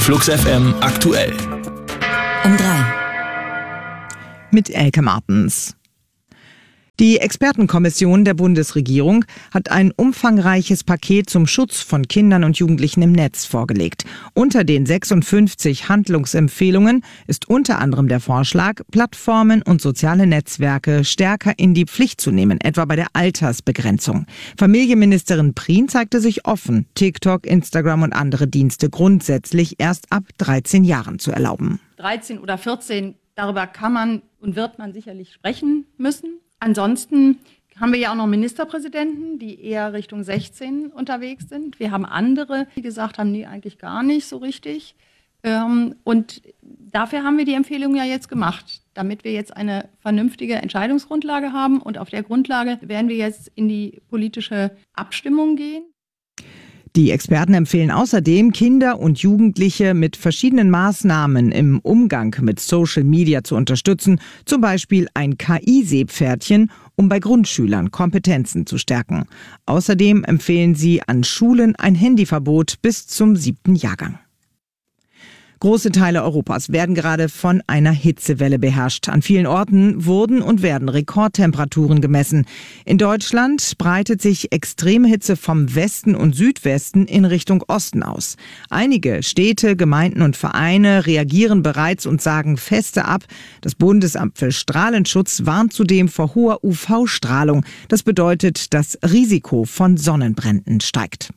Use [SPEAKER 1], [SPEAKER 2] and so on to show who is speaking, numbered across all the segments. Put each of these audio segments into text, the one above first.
[SPEAKER 1] Flux FM aktuell.
[SPEAKER 2] Um 3.
[SPEAKER 3] Mit Elke Martens. Die Expertenkommission der Bundesregierung hat ein umfangreiches Paket zum Schutz von Kindern und Jugendlichen im Netz vorgelegt. Unter den 56 Handlungsempfehlungen ist unter anderem der Vorschlag, Plattformen und soziale Netzwerke stärker in die Pflicht zu nehmen, etwa bei der Altersbegrenzung. Familienministerin Prien zeigte sich offen, TikTok, Instagram und andere Dienste grundsätzlich erst ab 13 Jahren zu erlauben.
[SPEAKER 4] 13 oder 14, darüber kann man und wird man sicherlich sprechen müssen. Ansonsten haben wir ja auch noch Ministerpräsidenten, die eher Richtung 16 unterwegs sind. Wir haben andere, die gesagt haben, nee, eigentlich gar nicht so richtig. Und dafür haben wir die Empfehlung ja jetzt gemacht, damit wir jetzt eine vernünftige Entscheidungsgrundlage haben. Und auf der Grundlage werden wir jetzt in die politische Abstimmung gehen.
[SPEAKER 3] Die Experten empfehlen außerdem, Kinder und Jugendliche mit verschiedenen Maßnahmen im Umgang mit Social Media zu unterstützen, zum Beispiel ein KI-Seepferdchen, um bei Grundschülern Kompetenzen zu stärken. Außerdem empfehlen sie an Schulen ein Handyverbot bis zum 7. Jahrgang. Große Teile Europas werden gerade von einer Hitzewelle beherrscht. An vielen Orten wurden und werden Rekordtemperaturen gemessen. In Deutschland breitet sich extreme Hitze vom Westen und Südwesten in Richtung Osten aus. Einige Städte, Gemeinden und Vereine reagieren bereits und sagen Feste ab. Das Bundesamt für Strahlenschutz warnt zudem vor hoher UV-Strahlung. Das bedeutet, das Risiko von Sonnenbränden steigt.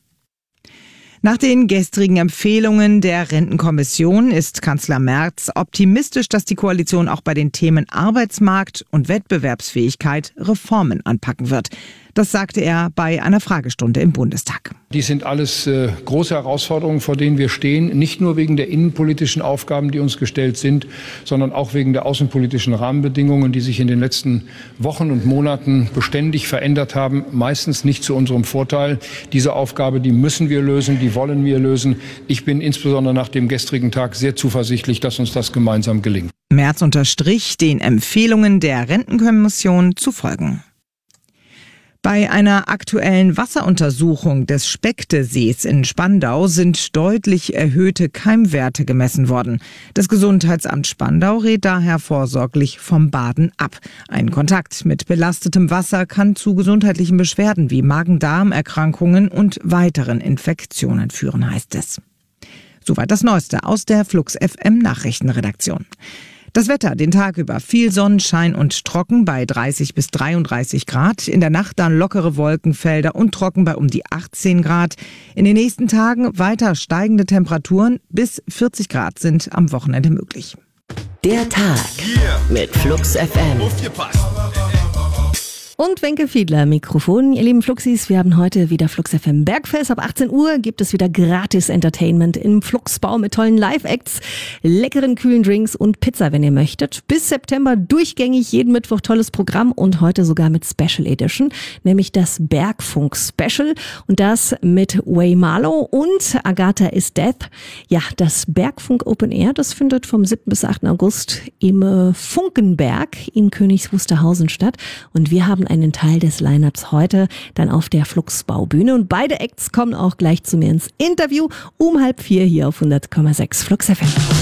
[SPEAKER 3] Nach den gestrigen Empfehlungen der Rentenkommission ist Kanzler Merz optimistisch, dass die Koalition auch bei den Themen Arbeitsmarkt und Wettbewerbsfähigkeit Reformen anpacken wird. Das sagte er bei einer Fragestunde im Bundestag.
[SPEAKER 5] Dies sind alles große Herausforderungen, vor denen wir stehen, nicht nur wegen der innenpolitischen Aufgaben, die uns gestellt sind, sondern auch wegen der außenpolitischen Rahmenbedingungen, die sich in den letzten Wochen und Monaten beständig verändert haben, meistens nicht zu unserem Vorteil. Diese Aufgabe, die müssen wir lösen, die wollen wir lösen. Ich bin insbesondere nach dem gestrigen Tag sehr zuversichtlich, dass uns das gemeinsam gelingt.
[SPEAKER 3] Merz unterstrich, den Empfehlungen der Rentenkommission zu folgen. Bei einer aktuellen Wasseruntersuchung des Specktesees in Spandau sind deutlich erhöhte Keimwerte gemessen worden. Das Gesundheitsamt Spandau rät daher vorsorglich vom Baden ab. Ein Kontakt mit belastetem Wasser kann zu gesundheitlichen Beschwerden wie Magen-Darm-Erkrankungen und weiteren Infektionen führen, heißt es. Soweit das Neueste aus der Flux FM Nachrichtenredaktion. Das Wetter, den Tag über viel Sonnenschein und trocken bei 30 bis 33 Grad. In der Nacht dann lockere Wolkenfelder und trocken bei um die 18 Grad. In den nächsten Tagen weiter steigende Temperaturen bis 40 Grad sind am Wochenende möglich.
[SPEAKER 2] Der Tag mit Flux FM.
[SPEAKER 6] Und Wenke Fiedler, Mikrofon. Ihr lieben Fluxis, wir haben heute wieder Flux FM Bergfest. Ab 18 Uhr gibt es wieder gratis Entertainment im Fluxbau mit tollen Live-Acts, leckeren kühlen Drinks und Pizza, wenn ihr möchtet. Bis September durchgängig, jeden Mittwoch tolles Programm und heute sogar mit Special Edition, nämlich das Bergfunk Special und das mit Way Marlow und Agatha is Death. Ja, das Bergfunk Open Air, das findet vom 7. bis 8. August im Funkenberg in Königs Wusterhausen statt und wir haben einen Teil des Line-Ups heute dann auf der Fluxbaubühne. Und beide Acts kommen auch gleich zu mir ins Interview um 3:30 hier auf 100,6 Flux FM.